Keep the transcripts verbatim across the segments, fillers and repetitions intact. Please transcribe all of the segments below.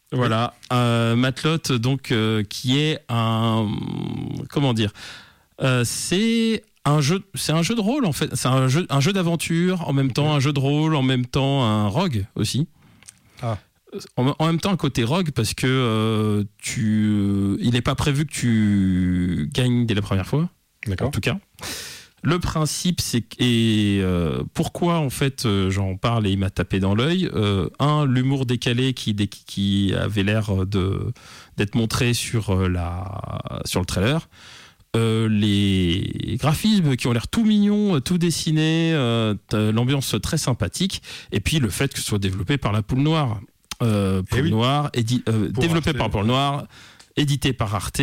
Voilà, euh, Matlot, donc euh, qui est un comment dire, euh, c'est un jeu, c'est un jeu de rôle en fait, c'est un jeu, un jeu d'aventure en même temps, un jeu de rôle en même temps, un rogue aussi. Ah. En, en même temps un côté rogue parce que euh, tu, euh, il n'est pas prévu que tu gagnes dès la première fois. D'accord. En tout cas. Le principe, c'est que, et euh, pourquoi en fait euh, j'en parle et il m'a tapé dans l'œil. Euh, un, l'humour décalé qui, qui avait l'air de d'être montré sur euh, la sur le trailer. Euh, les graphismes qui ont l'air tout mignons, tout dessinés, euh, l'ambiance très sympathique, et puis le fait que ce soit développé par la Poule Noire. Euh, Poule oui. Noire, édi- euh, développé Arte. par Poule Noire, édité par Arte.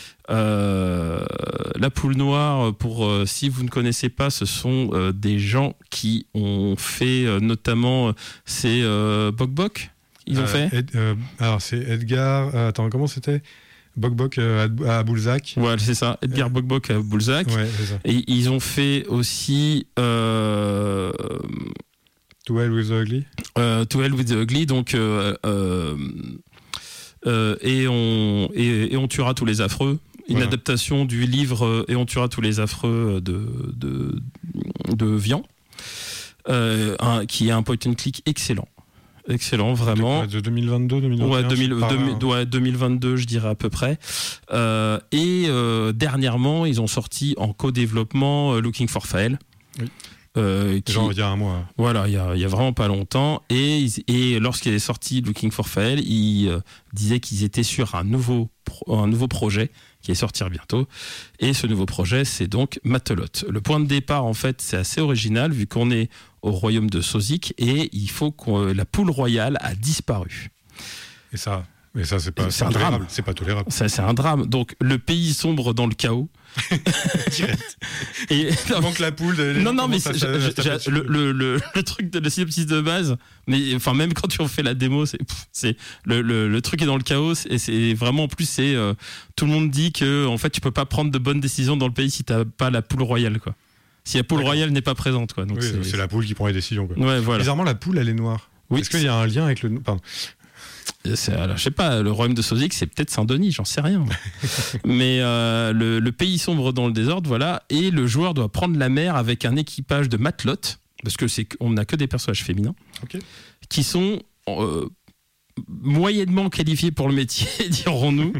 Euh, la Poule Noire, pour euh, si vous ne connaissez pas, ce sont euh, des gens qui ont fait euh, notamment euh, c'est euh, Bok Bok. Ils ont Euh, fait. Ed- euh, alors c'est Edgar. euh, attends, comment c'était? Bok Bok euh, à, à Boulzac. Ouais, c'est ça. Edgar Euh, Bok Bok à Boulzac. Ouais, c'est ça. Et ils ont fait aussi euh, To Hell with the Ugly. euh, To Hell with the Ugly. Donc euh, euh, euh, et on et, et on tuera tous les affreux. Une Voilà. adaptation du livre euh, Et on tuera tous les affreux de de de Vian, euh, un, qui est un point and click excellent, excellent vraiment. De, de deux mille vingt-deux, deux mille vingt et un. Ouais, deux mille, c'est pas deux mille, rare, hein. ouais, deux mille vingt-deux, je dirais à peu près. Euh, et euh, dernièrement, ils ont sorti en co-développement euh, Looking for Fael. Oui. Euh, qui, Genre il y a un mois. voilà, il y a, il y a vraiment pas longtemps. Et, ils- et lorsqu'il est sorti Looking for Fael, ils euh, disaient qu'ils étaient sur un nouveau, pro- un nouveau projet qui est sortir bientôt. Et ce nouveau projet, c'est donc Matelote. Le point de départ, en fait, c'est assez original vu qu'on est au royaume de Sozik et il faut que la poule royale a disparu. Et ça, mais ça c'est pas, C'est un tolérable. drame. C'est pas tolérable. Ça, c'est un drame. Donc, le pays sombre dans le chaos. Direct. Et, Il manque la poule. les non, gens non, mais commencent à c'est- se- j'ai- à se taper j'ai- dessus. le, le, le, le truc de la synopsis de base, mais enfin, même quand tu en fais la démo, c'est, pff, c'est le, le, le truc est dans le chaos et c'est vraiment en plus, c'est euh, tout le monde dit que en fait, tu peux pas prendre de bonnes décisions dans le pays si t'as pas la poule royale, quoi. Si la poule D'accord. royale n'est pas présente, quoi. Donc Oui, c'est, c'est la poule qui prend les décisions. Quoi. ouais, voilà. Bizarrement, la poule, elle est noire. Oui, Est-ce qu'il y a un lien avec le. Pardon. C'est, alors, je sais pas, le royaume de Sozik, c'est peut-être Saint-Denis, j'en sais rien. Mais euh, le, le pays sombre dans le désordre, voilà. Et le joueur doit prendre la mer avec un équipage de matelotes, parce que c'est on n'a que des personnages féminins, Ok. qui sont euh, moyennement qualifiés pour le métier, dirons-nous.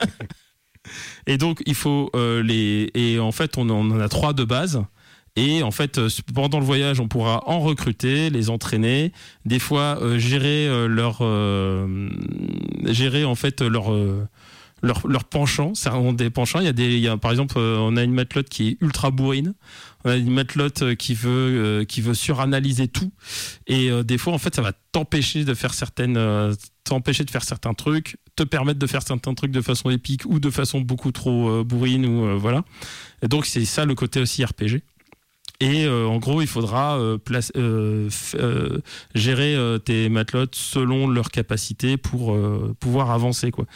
Et donc il faut euh, les et en fait on en a trois de base. Et en fait, euh, pendant le voyage, on pourra en recruter, les entraîner, des fois euh, gérer euh, leur euh, gérer en fait leur euh, leur leur penchant. Ça ont des penchants. Il y a des, il y a par exemple, euh, on a une matelote qui est ultra bourrine. On a une matelote euh, qui veut euh, qui veut suranalyser tout. Et euh, des fois, en fait, ça va t'empêcher de faire certaines euh, t'empêcher de faire certains trucs, te permettre de faire certains trucs de façon épique ou de façon beaucoup trop euh, bourrine ou euh, voilà. Et donc c'est ça le côté aussi R P G. Et euh, en gros, il faudra euh, place, euh, f- euh, gérer euh, tes matelotes selon leur capacité pour euh, pouvoir avancer, quoi.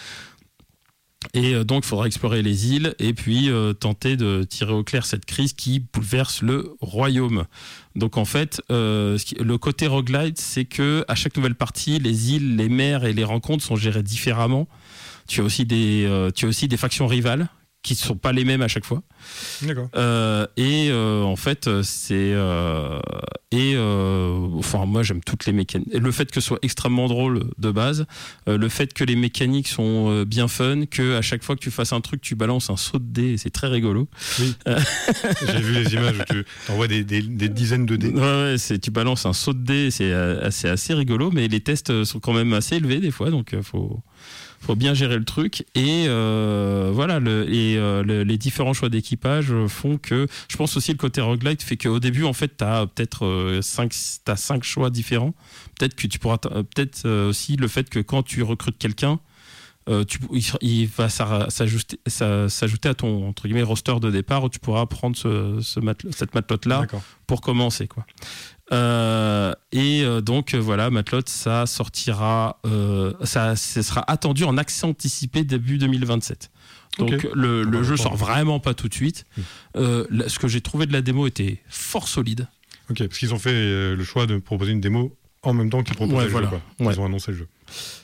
Et euh, donc, il faudra explorer les îles et puis euh, tenter de tirer au clair cette crise qui bouleverse le royaume. Donc, en fait, euh, ce qui- le côté roguelite, c'est que à chaque nouvelle partie, les îles, les mers et les rencontres sont gérées différemment. Tu as aussi des, euh, tu as aussi des factions rivales qui ne sont pas les mêmes à chaque fois. D'accord. Euh, et euh, en fait, c'est euh, et euh, enfin moi j'aime toutes les mécaniques. Le fait que ce soit extrêmement drôle de base, euh, le fait que les mécaniques sont euh, bien fun, que à chaque fois que tu fasses un truc, tu balances un saut de dés, et c'est très rigolo. Oui. J'ai vu les images où tu envoies des, des, des dizaines de dés. Ouais, ouais, c'est tu balances un saut de dés, c'est euh, c'est assez rigolo, mais les tests sont quand même assez élevés des fois, donc euh, faut faut bien gérer le truc. Et euh, voilà, le, et euh, le, les différents choix d'équipage font que, je pense aussi le côté roguelite fait qu'au début en fait t'as peut-être euh, cinq t'as cinq choix différents. Peut-être que tu pourras t- peut-être euh, aussi le fait que quand tu recrutes quelqu'un, euh, tu, il, il va s'ar- s'ajouter, ça- s'ajouter à ton entre guillemets roster de départ où tu pourras prendre ce, ce matel- cette matelote là D'accord. pour commencer, quoi. Euh, et euh, donc euh, voilà, Matelote, ça sortira, euh, ça, ça sera attendu en accès anticipé début deux mille vingt-sept. Donc Ok. le, le Ouais, jeu pas- sort vraiment pas tout de suite. Mm. Euh, là, ce que j'ai trouvé de la démo était fort solide. Ok, parce qu'ils ont fait euh, le choix de proposer une démo en même temps qu'ils proposaient Ouais, le voilà. jeu. Quoi. Ils Ouais. ont annoncé le jeu.